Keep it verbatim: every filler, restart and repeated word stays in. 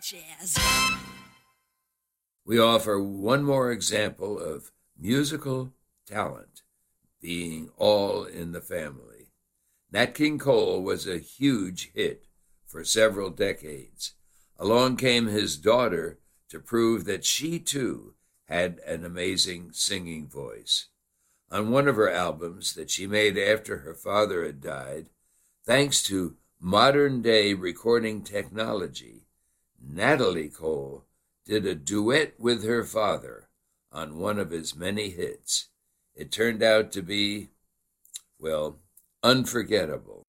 jazz. We offer one more example of musical talent being all in the family. Nat King Cole was a huge hit for several decades. Along came his daughter to prove that she too had an amazing singing voice. On one of her albums that she made after her father had died, thanks to modern-day recording technology, Natalie Cole did a duet with her father on one of his many hits. It turned out to be, well, unforgettable.